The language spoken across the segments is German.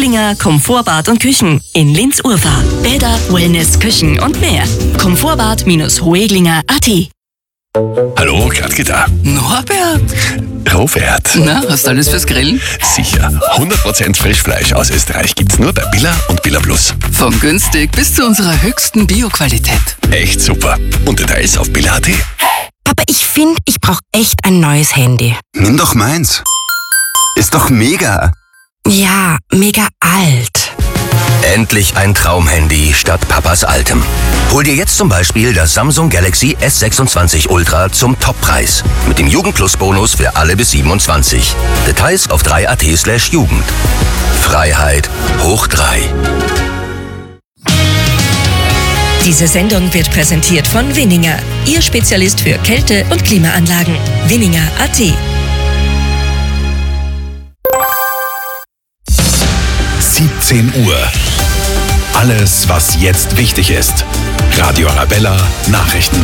Hoeglinger Komfortbad und Küchen in Linz-Urfahr. Bäder, Wellness, Küchen und mehr. Komfortbad-hoeglinger.at. Hallo, Gradgitter. Norbert? Robert. Na, hast du alles fürs Grillen? Sicher. 100% Frischfleisch aus Österreich gibt's nur bei Billa und Billa Plus. Von günstig bis zu unserer höchsten Bio-Qualität. Echt super. Und Details auf Billa.at. Papa, ich finde, ich brauche echt ein neues Handy. Nimm doch meins. Ist doch mega. Ja, mega alt. Endlich ein Traumhandy statt Papas altem. Hol dir jetzt zum Beispiel das Samsung Galaxy S26 Ultra zum Toppreis. Mit dem Jugendplus-Bonus für alle bis 27. Details auf 3at/Jugend. Freiheit hoch 3. Diese Sendung wird präsentiert von Winninger, Ihr Spezialist für Kälte- und Klimaanlagen. Winninger.at. 17 Uhr. Alles, was jetzt wichtig ist. Radio Arabella Nachrichten.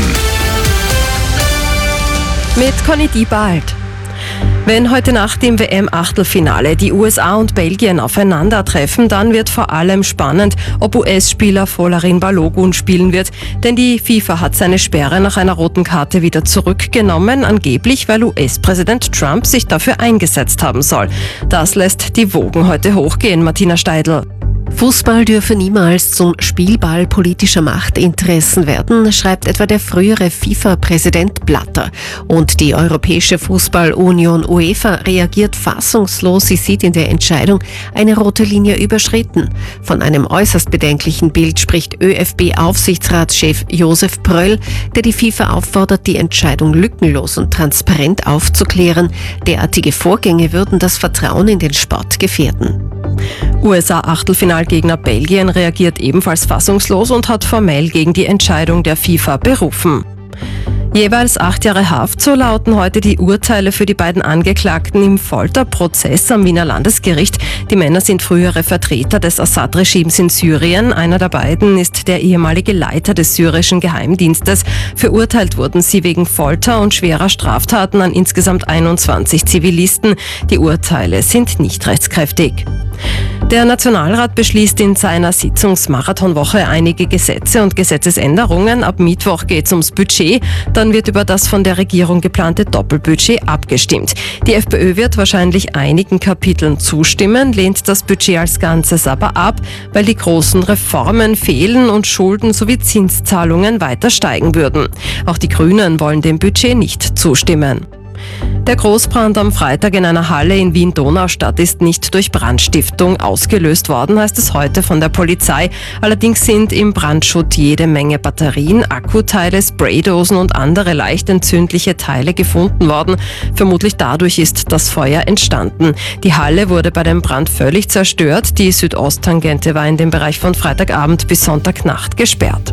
Mit Conny Diebald. Wenn heute Nacht im WM-Achtelfinale die USA und Belgien aufeinandertreffen, dann wird vor allem spannend, ob US-Spieler Folarin Balogun spielen wird. Denn die FIFA hat seine Sperre nach einer roten Karte wieder zurückgenommen, angeblich weil US-Präsident Trump sich dafür eingesetzt haben soll. Das lässt die Wogen heute hochgehen, Martina Steidl. Fußball dürfe niemals zum Spielball politischer Machtinteressen werden, schreibt etwa der frühere FIFA-Präsident Blatter. Und die Europäische Fußballunion UEFA reagiert fassungslos. Sie sieht in der Entscheidung eine rote Linie überschritten. Von einem äußerst bedenklichen Bild spricht ÖFB-Aufsichtsratschef Josef Pröll, der die FIFA auffordert, die Entscheidung lückenlos und transparent aufzuklären. Derartige Vorgänge würden das Vertrauen in den Sport gefährden. USA-Achtelfinalgegner Belgien reagiert ebenfalls fassungslos und hat formell gegen die Entscheidung der FIFA berufen. Jeweils 8 Jahre Haft, so lauten heute die Urteile für die beiden Angeklagten im Folterprozess am Wiener Landesgericht. Die Männer sind frühere Vertreter des Assad-Regimes in Syrien. Einer der beiden ist der ehemalige Leiter des syrischen Geheimdienstes. Verurteilt wurden sie wegen Folter und schwerer Straftaten an insgesamt 21 Zivilisten. Die Urteile sind nicht rechtskräftig. Der Nationalrat beschließt in seiner Sitzungsmarathonwoche einige Gesetze und Gesetzesänderungen. Ab Mittwoch geht es ums Budget. Dann wird über das von der Regierung geplante Doppelbudget abgestimmt. Die FPÖ wird wahrscheinlich einigen Kapiteln zustimmen, lehnt das Budget als Ganzes aber ab, weil die großen Reformen fehlen und Schulden sowie Zinszahlungen weiter steigen würden. Auch die Grünen wollen dem Budget nicht zustimmen. Der Großbrand am Freitag in einer Halle in Wien-Donaustadt ist nicht durch Brandstiftung ausgelöst worden, heißt es heute von der Polizei. Allerdings sind im Brandschutt jede Menge Batterien, Akkuteile, Spraydosen und andere leicht entzündliche Teile gefunden worden. Vermutlich dadurch ist das Feuer entstanden. Die Halle wurde bei dem Brand völlig zerstört. Die Südosttangente war in dem Bereich von Freitagabend bis Sonntagnacht gesperrt.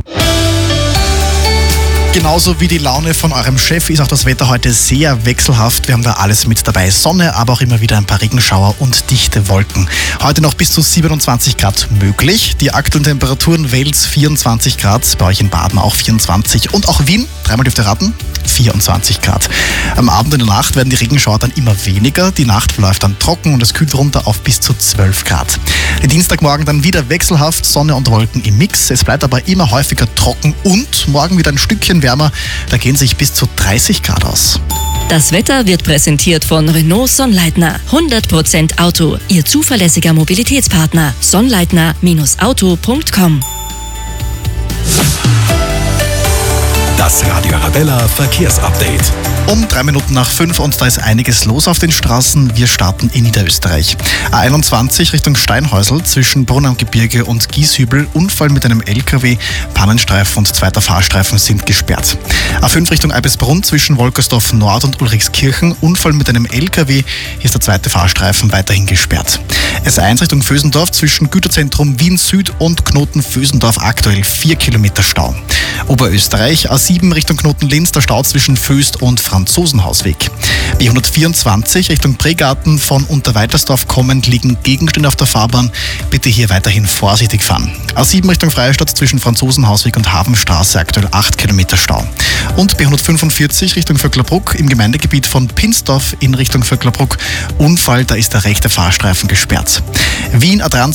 Genauso wie die Laune von eurem Chef ist auch das Wetter heute sehr wechselhaft. Wir haben da alles mit dabei. Sonne, aber auch immer wieder ein paar Regenschauer und dichte Wolken. Heute noch bis zu 27 Grad möglich. Die aktuellen Temperaturen: Wels 24 Grad, bei euch in Baden auch 24 und auch Wien, dreimal dürft ihr raten, 24 Grad. Am Abend und in der Nacht werden die Regenschauer dann immer weniger. Die Nacht verläuft dann trocken und es kühlt runter auf bis zu 12 Grad. Den Dienstagmorgen dann wieder wechselhaft, Sonne und Wolken im Mix. Es bleibt aber immer häufiger trocken und morgen wieder ein Stückchen wärmer. Da gehen sich bis zu 30 Grad aus. Das Wetter wird präsentiert von Renault Sonnleitner. 100% Auto, Ihr zuverlässiger Mobilitätspartner. Sonnleitner-auto.com. Das Radio Arabella Verkehrsupdate. Um 3 Minuten nach 5 und da ist einiges los auf den Straßen. Wir starten in Niederösterreich. A21 Richtung Steinhäusl zwischen Brunn am Gebirge und Gieshübel. Unfall mit einem LKW, Pannenstreifen und zweiter Fahrstreifen sind gesperrt. A5 Richtung Eibisbrunn zwischen Wolkersdorf Nord und Ulrichskirchen. Unfall mit einem LKW. Hier ist der zweite Fahrstreifen weiterhin gesperrt. S1 Richtung Vösendorf zwischen Güterzentrum Wien Süd und Knoten Vösendorf aktuell 4 Kilometer Stau. Oberösterreich A7 Richtung Knoten Linz, der Stau zwischen Föst und Franzosenhausweg. B124 Richtung Pregarten von Unterweitersdorf kommend liegen Gegenstände auf der Fahrbahn. Bitte hier weiterhin vorsichtig fahren. A7 Richtung Freistadt zwischen Franzosenhausweg und Hafenstraße aktuell 8 Kilometer Stau. Und B145 Richtung Vöcklerbruck im Gemeindegebiet von Pinsdorf in Richtung Vöcklerbruck. Unfall, da ist der rechte Fahrstreifen gesperrt. Wien A23